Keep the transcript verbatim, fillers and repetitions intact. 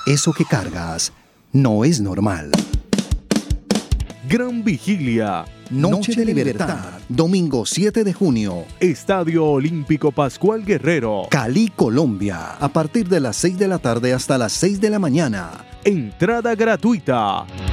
Eso que cargas no es normal. Gran Vigilia. Noche de Libertad, domingo siete de junio. Estadio Olímpico Pascual Guerrero. Cali, Colombia. A partir de las seis de la tarde hasta las seis de la mañana. Entrada gratuita.